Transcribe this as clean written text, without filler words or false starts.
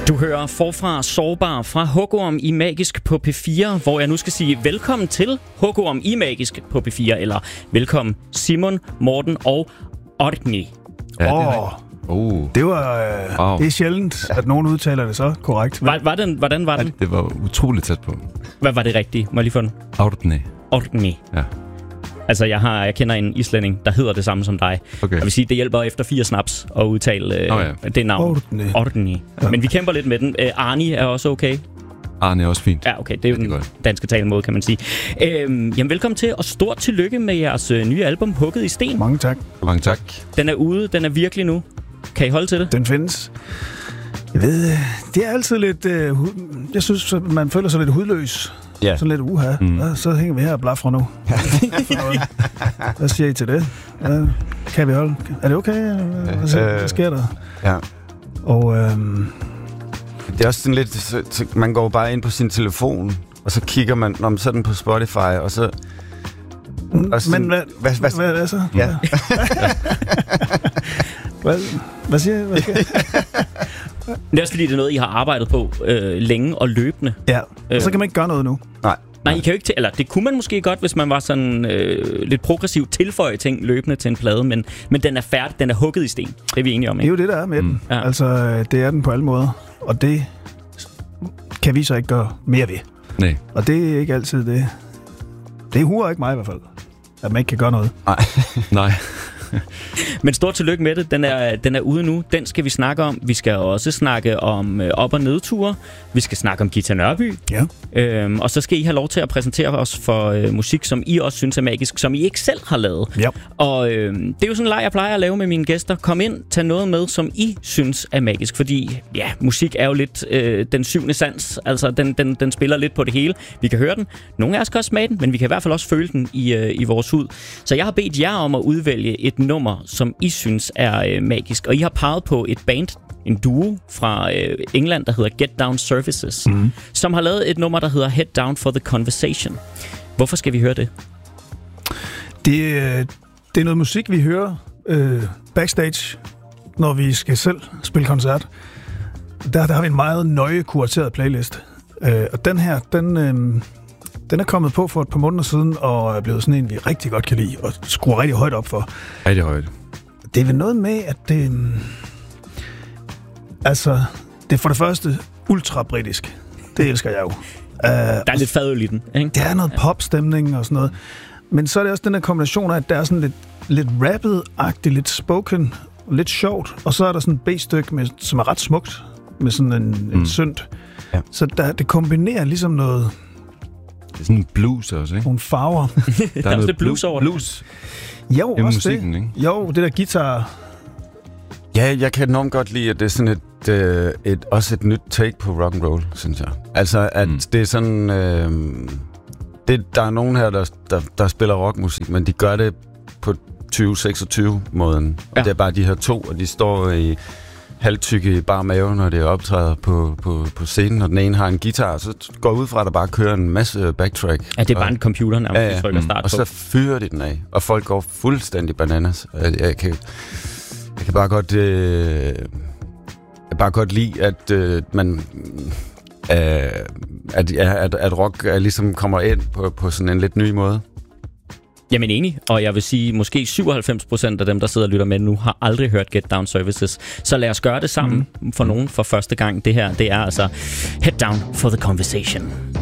Du hører Forfra Sårbar fra Hugorm i Magisk på P4, hvor jeg nu skal sige velkommen til Hugorm i Magisk på P4, eller velkommen Simon, Morten og Orkney. Ja, det var det er sjældent, at nogen udtaler det så korrekt. Hvordan var den? Det var utroligt tæt på. Hvad var det rigtige? Må jeg lige få den? Orkney. Ja. Altså, jeg kender en islænding, der hedder det samme som dig. Okay. Jeg vil sige, det hjælper efter 4 snaps at udtale det navn. Orkney. Ja. Men vi kæmper lidt med den. Arnie er også okay. Arnie er også fint. Ja, okay. Det er jo den danske talemåde, kan man sige. Jamen, velkommen til, og stort tillykke med jeres nye album, Hugget i Sten. Mange tak. Mange tak. Den er ude. Den er virkelig nu. Kan I holde til det? Den findes. Jeg ved, det er altid lidt... jeg synes, man føler sig lidt hudløs. Yeah. Sådan lidt så hænger vi her og blaffer nu. Hvad siger I til det? Kan vi holde? Er det okay? Hvad sker der? Ja. Og det er også sådan lidt... Man går bare ind på sin telefon, og så kigger man sådan på Spotify, og så... Men hvad så? Ja. Hvad siger jeg? Det er også fordi, det er noget, I har arbejdet på længe og løbende. Ja, og så kan man ikke gøre noget nu. Nej, I kan jo ikke eller det kunne man måske godt, hvis man var sådan lidt progressivt tilføje ting løbende til en plade, men den er færdig, den er hugget i sten. Det er vi enige om, ikke? Det er jo det, der er med den. Ja. Altså, det er den på alle måder, og det kan vi så ikke gøre mere ved. Nej. Og det er ikke altid det. Det huer ikke mig i hvert fald, at man ikke kan gøre noget. Nej. Men stort tillykke med det. Den er ude nu. Den skal vi snakke om. Vi skal også snakke om op- og nedture. Vi skal snakke om Githa Nørby. Ja. Og så skal I have lov til at præsentere os for musik, som I også synes er magisk, som I ikke selv har lavet. Ja. Og det er jo sådan en leg, jeg plejer at lave med mine gæster. Kom ind, tag noget med, som I synes er magisk. Fordi musik er jo lidt den syvende sans. Altså, den spiller lidt på det hele. Vi kan høre den. Nogle af os kan også smage den, men vi kan i hvert fald også føle den i vores hud. Så jeg har bedt jer om at udvælge et nummer, som I synes er magisk. Og I har peget på et band, en duo fra England, der hedder Get Down Services, som har lavet et nummer, der hedder Head Down for the Conversation. Hvorfor skal vi høre det? Det er noget musik, vi hører backstage, når vi skal selv spille koncert. Der har vi en meget nøje kurateret playlist. Og den her, den er kommet på for et par måneder siden, og er blevet sådan en, vi rigtig godt kan lide, og skruer rigtig højt op for. Rigtig højt. Det er vel noget med, at det... Altså, det er for det første ultra-britisk. Det elsker jeg jo. Der er lidt fadøl i den, ikke? Der er noget popstemning og sådan noget. Men så er det også den her kombination af, at der er sådan lidt rappet-agtigt, lidt spoken, lidt sjovt, og så er der sådan et B-stykke, som er ret smukt, med sådan en synt. Ja. Så det kombinerer ligesom noget... Det er sådan en blues også, ikke? Nogle farver. Der er også lidt blues over det. Blues. Jo, i også musikken, det. Ikke? Jo, det der guitar. Ja, jeg kan enormt godt lide, at det er sådan også et nyt take på rock and roll, synes jeg. Altså, at det er sådan... der er nogen her, der spiller rockmusik, men de gør det på 2026-måden. Ja. Det er bare de her to, og de står i halvtykke i bare mave, når det optræder på scenen, og den ene har en guitar, så går ud fra, at der bare kører en masse backtrack. Ja, det er bare en computer nærmest, de trykker start på. Og så fyrer de den af, og folk går fuldstændig bananas. Jeg kan bare godt lide, at man... at rock ligesom kommer ind på sådan en lidt ny måde. Jamen enig, og jeg vil sige, måske 97% af dem, der sidder og lytter med nu, har aldrig hørt Get Down Services. Så lad os gøre det sammen for nogen for første gang. Det her, det er altså Head Down for the Conversation.